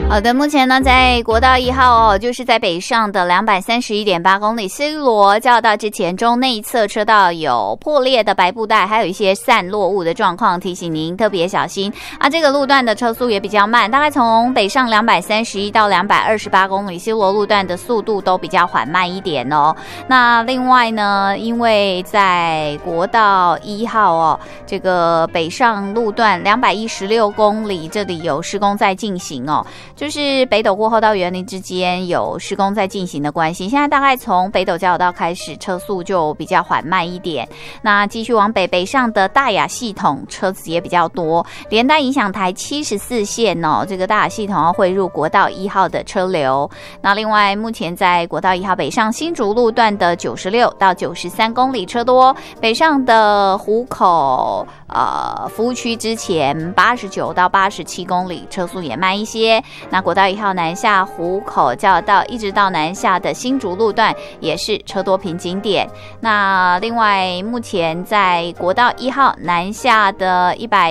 好的，目前呢，在国道1号就是在北上的231.8公里 C 罗交流道之前中内侧车道有破裂的白布带，还有一些散落物的状况，提醒您特别小心啊。这个路段的车速也比较慢，大概从北上231到228公里 C 罗路段的速度都比较缓慢一点哦。那另外呢，因为在国道1号这个北上路段216公里，这里有施工在进行哦。就是北斗过后到园林之间有施工在进行的关系，现在大概从北斗交流道开始车速就比较缓慢一点。那继续往北上的大雅系统车子也比较多，连带影响台74线哦，这个大雅系统要汇入国道1号的车流。那另外目前在国道1号北上新竹路段的96到93公里车多，北上的湖口服务区之前89到87公里车速也慢一些。那国道1号南下湖口交流道一直到南下的新竹路段也是车多瓶颈点。那另外目前在国道1号南下的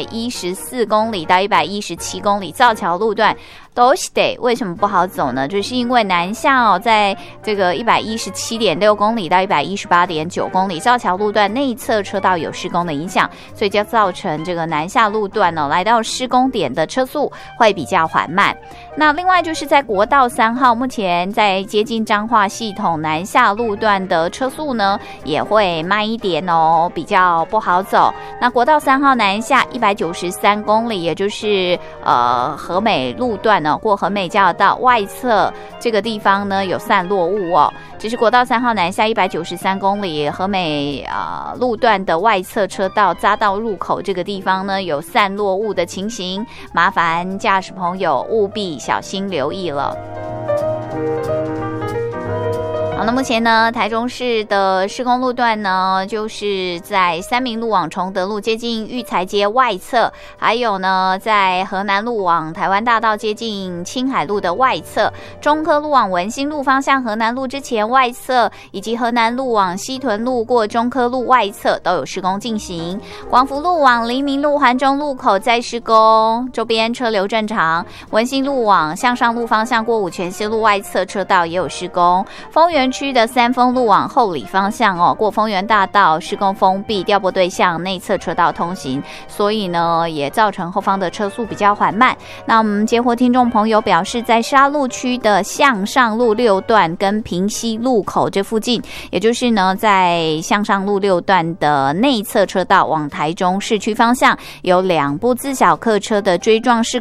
114公里到117公里造桥路段都是得为什么不好走呢？就是因为南下在这个117.6公里到118.9公里造桥路段内侧车道有施工的影响，所以就造成这个南下路段来到施工点的车速会比较缓慢。那另外就是在国道3号目前在接近彰化系统南下路段的车速呢也会慢一点哦，比较不好走。那国道3号南下193公里，也就是和美路段过和美交流道外侧这个地方呢有散落物哦，这是国道3号南下193公里和美路段的外侧车道匝道入口这个地方呢有散落物的情形，麻烦驾驶朋友务必小心留意了。好，那目前呢，台中市的施工路段呢，就是在三民路往崇德路接近育才街外侧，还有呢，在河南路往台湾大道接近青海路的外侧，中科路往文心路方向河南路之前外侧，以及河南路往西屯路过中科路外侧都有施工进行。广福路往黎明路环中路口在施工，周边车流正常。文心路往向上路方向过五权西路外侧车道也有施工。丰原区的三丰路往后里方向过丰原大道施工封闭，调拨对象内侧车道通行，所以呢也造成后方的车速比较缓慢。那我们接获听众朋友表示，在沙鹿区的向上路6段跟平溪路口这附近，也就是呢在向上路6段的内侧车道往台中市区方向有2部自小客车的追撞事